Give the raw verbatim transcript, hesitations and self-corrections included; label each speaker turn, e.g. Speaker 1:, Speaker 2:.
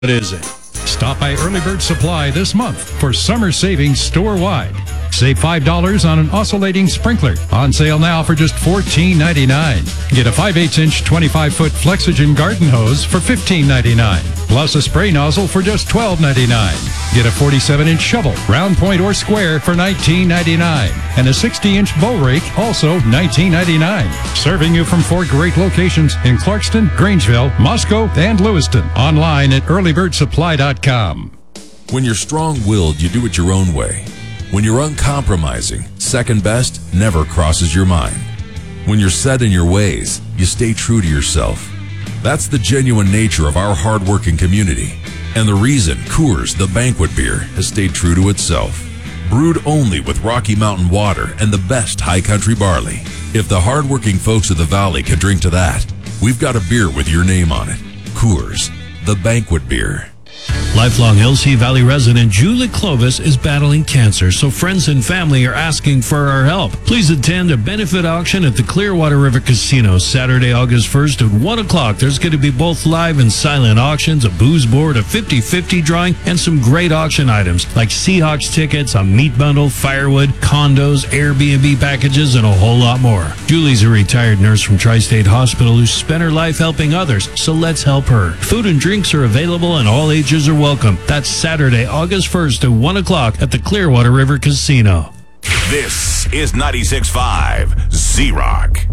Speaker 1: What is it? Stop by Early Bird Supply this month for summer savings store-wide. Save five dollars on an oscillating sprinkler. On sale now for just fourteen ninety-nine. Get a five eighths inch twenty-five foot Flexogen garden hose for fifteen ninety-nine. Plus a spray nozzle for just twelve ninety-nine. Get a forty-seven inch shovel, round, point, or square for nineteen ninety-nine. And a sixty inch bow rake, also nineteen ninety-nine. Serving you from four great locations in Clarkston, Grangeville, Moscow, and Lewiston. Online at early bird supply dot com.
Speaker 2: When you're strong-willed, you do it your own way. When you're uncompromising, second best never crosses your mind. When you're set in your ways, you stay true to yourself. That's the genuine nature of our hard-working community, and the reason Coors, the banquet beer, has stayed true to itself. Brewed only with Rocky Mountain water and the best high country barley. If the hard-working folks of the Valley can drink to that, we've got a beer with your name on it. Coors, the banquet beer.
Speaker 3: Lifelong Hillsea Valley resident Julie Clovis is battling cancer, so friends and family are asking for our help. Please attend a benefit auction at the Clearwater River Casino Saturday, August first at one o'clock. There's going to be both live and silent auctions, a booze board, a fifty fifty drawing, and some great auction items like Seahawks tickets, a meat bundle, firewood, condos, Airbnb packages, and a whole lot more. Julie's a retired nurse from Tri-State Hospital who spent her life helping others, so let's help her. Food and drinks are available and all ages are welcome. That's Saturday, August first at one o'clock at the Clearwater River Casino.
Speaker 4: This is ninety-six point five Z-Rock.